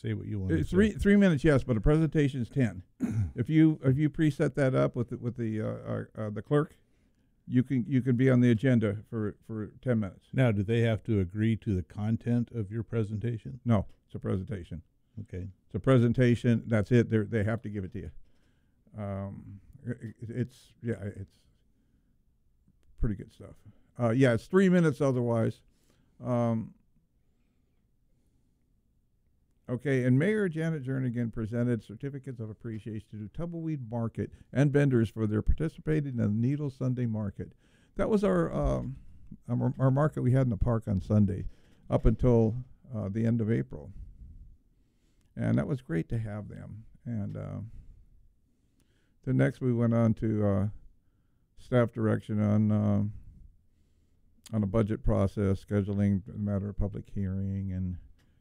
say what you want to Three say. 3 minutes, yes, but a presentation is 10. If you preset that up with the clerk, you can be on the agenda for 10 minutes. Now, do they have to agree to the content of your presentation? No, it's a presentation. Okay. It's a presentation. That's it. They have to give it to you. It's pretty good stuff. It's 3 minutes otherwise. Okay, and Mayor Janet Jernigan presented certificates of appreciation to Tumbleweed Market and vendors for their participating in the Needles Sunday Market. That was our market we had in the park on Sunday up until the end of April. And that was great to have them. And the next we went on to staff direction on a budget process, scheduling the matter of public hearing, and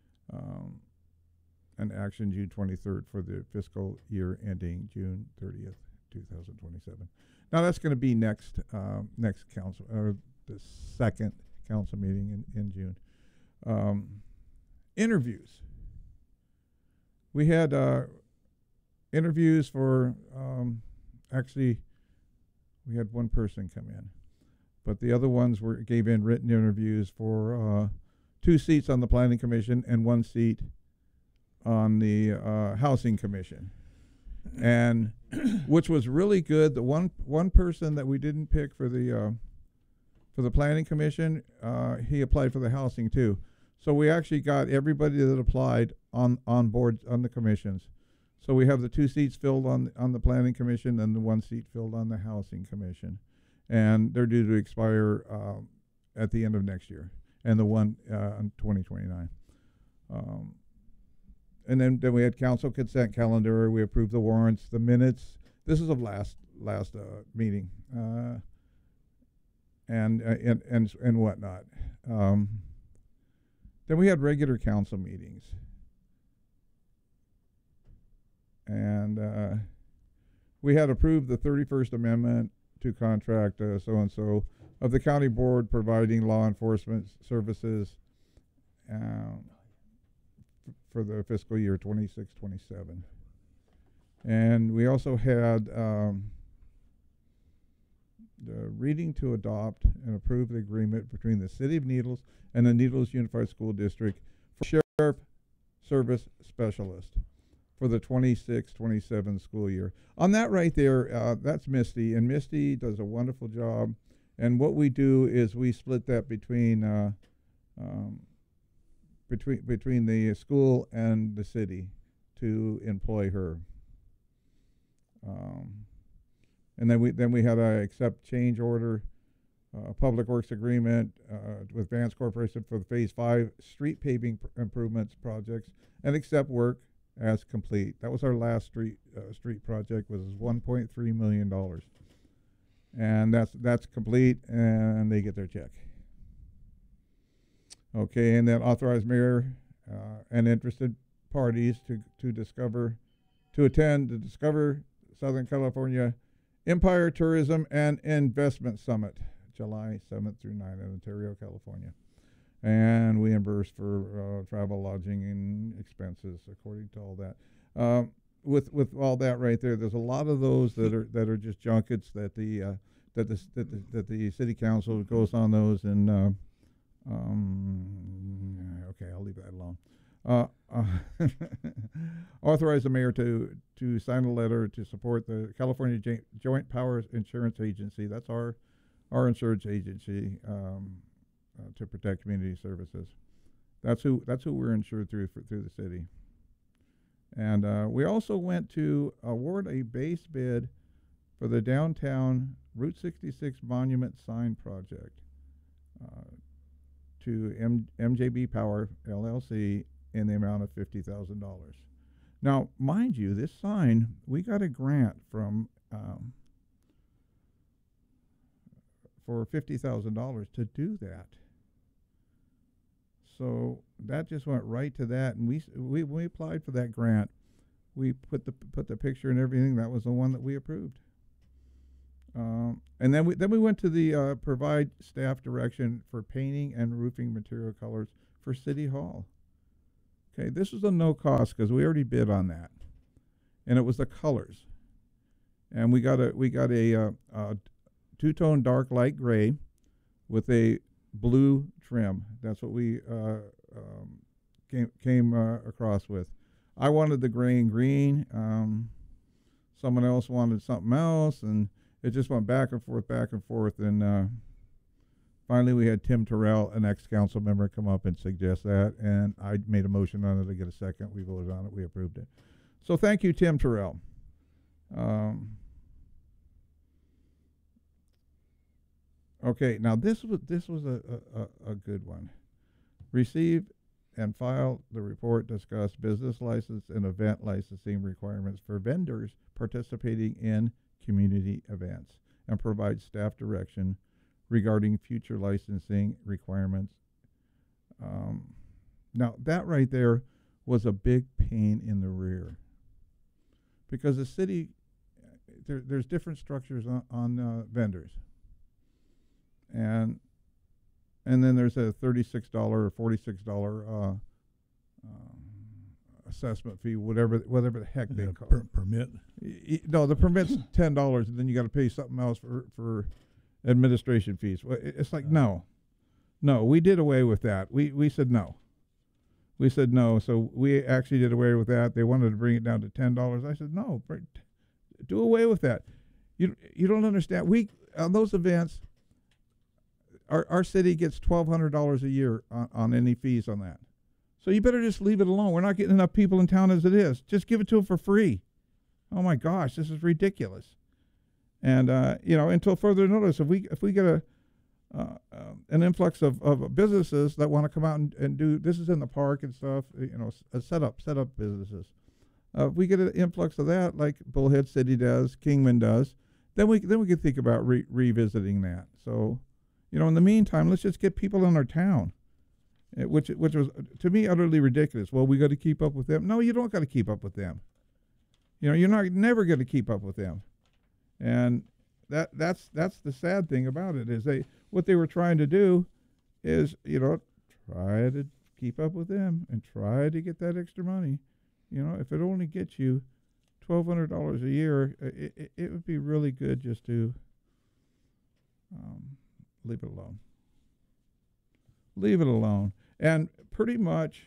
action June 23rd for the fiscal year ending June 30th, 2027. Now that's going to be next council, or the second council meeting in June. Interviews. We had interviews for, actually, we had one person come in, but the other ones gave in written interviews for 2 seats on the Planning Commission and 1 seat on the Housing Commission, and which was really good. The one person that we didn't pick for the Planning Commission, he applied for the Housing too. So we actually got everybody that applied on board on the commissions. So we have the 2 seats filled on the Planning Commission and the 1 seat filled on the Housing Commission, and they're due to expire at the end of next year, and the one in 2029. And then we had council consent calendar. We approved the warrants, the minutes. This is of last meeting, and whatnot. Then we had regular council meetings, and we had approved the 31st Amendment to contract so-and-so of the county board providing law enforcement services for the fiscal year 26-27. And we also had the reading to adopt and approve the agreement between the City of Needles and the Needles Unified School District for Sheriff Service Specialist for the 26-27 school year. On that right there, that's Misty, and Misty does a wonderful job. And what we do is we split that between the school and the city to employ her. And then we had a accept change order, public works agreement with Vance Corporation for the Phase 5 street paving improvements projects, and accept work as complete. That was our last street project, was $1.3 million, and that's complete, and they get their check. Okay, and then authorize mayor and interested parties to attend the Discover Southern California Empire Tourism and Investment Summit, July 7th through 9th in Ontario, California. And we reimburse for travel, lodging, and expenses according to all that. With all that right there, there's a lot of those that are just junkets that the city council goes on those, and okay, I'll leave that alone. Authorize the mayor to sign a letter to support the California Joint Powers Insurance Agency. That's our insurance agency to protect community services. That's who we're insured through the city. And we also went to award a base bid for the downtown Route 66 Monument Sign Project to MJB Power LLC in the amount of $50,000. Now, mind you, this sign, we got a grant from for $50,000 to do that. So that just went right to that, and we applied for that grant. We put the picture and everything. That was the one that we approved. And then we went to the provide staff direction for painting and roofing material colors for City Hall. Okay, this was a no cost because we already bid on that, and it was the colors, and we got a two-tone dark light gray with a blue trim. That's what we came across with. I wanted the gray and green. Someone else wanted something else, and it just went back and forth, and finally we had Tim Terrell, an ex-council member, come up and suggest that, and I made a motion on it to get a second. We voted on it. We approved it. So thank you, Tim Terrell. Okay, now this was a good one. Receive and file the report, discuss business license and event licensing requirements for vendors participating in community events, and provide staff direction regarding future licensing requirements. Now that right there was a big pain in the rear, because the city, there's different structures on vendors, and then there's a $36 or $46 assessment fee, whatever the heck they call it. Permit? No, the permit's $10, and then you got to pay something else for administration fees. It's like no, we did away with that. We said no. We said no, so we actually did away with that. They wanted to bring it down to $10. I said no, do away with that. You don't understand. We on those events, our city gets $1,200 a year on any fees on that. So you better just leave it alone. We're not getting enough people in town as it is. Just give it to them for free. Oh my gosh, this is ridiculous. And until further notice, if we get an influx of businesses that want to come out and do, this is in the park and stuff, set up businesses. If we get an influx of that, like Bullhead City does, Kingman does, then we can think about revisiting that. So, in the meantime, let's just get people in our town, which was to me utterly ridiculous. Well, we got to keep up with them. No, you don't got to keep up with them. You're never going to keep up with them. And that's the sad thing about it, is what they were trying to do is, try to keep up with them and try to get that extra money. If it only gets you $1,200 a year, it would be really good just to leave it alone. Leave it alone. And pretty much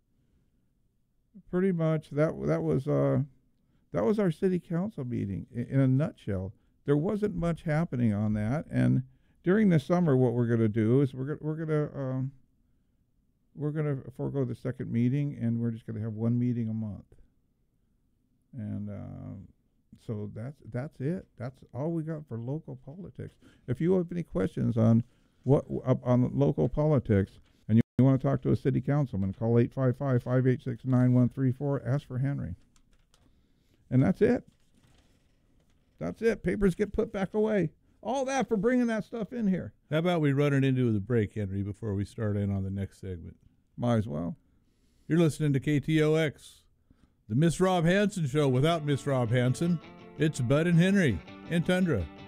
that was our city council meeting in a nutshell. There wasn't much happening on that, and during the summer, what we're going to do is we're going to forego the second meeting, and we're just going to have one meeting a month. And so that's it. That's all we got for local politics. If you have any questions on local politics, and you want to talk to a city councilman, call 855-586-9134. Ask for Henry. And that's it. That's it. Papers get put back away. All that for bringing that stuff in here. How about we run it into the break, Henry, before we start in on the next segment? Might as well. You're listening to KTOX, the Miss Rob Hansen Show without Miss Rob Hansen. It's Bud and Henry in Tundra.